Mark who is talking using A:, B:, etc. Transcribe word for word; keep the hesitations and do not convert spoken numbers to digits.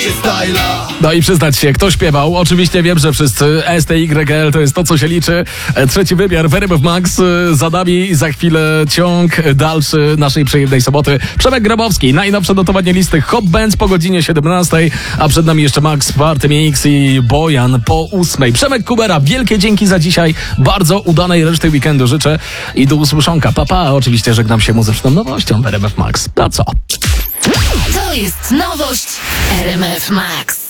A: styla.
B: No i przyznać się, kto śpiewał? Oczywiście wiem, że wszyscy. S T Y L to jest to, co się liczy. Trzeci wymiar w R M F Max za nami i za chwilę ciąg dalszy naszej przyjemnej soboty. Przemek Grabowski, najnowsze notowanie listy Hot Bands po godzinie siedemnastej, a przed nami jeszcze Max Party Mix i Bojan po ósmej. Przemek Kubera, wielkie dzięki za dzisiaj. Bardzo udanej reszty weekendu życzę i do usłyszonka. Pa, pa. Oczywiście żegnam się muzyczną nowością w R M F Max. To co?
C: To jest nowość R M F Max.